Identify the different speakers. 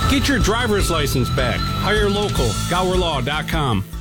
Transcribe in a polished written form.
Speaker 1: Get your driver's license back. Hire local. GowerLaw.com.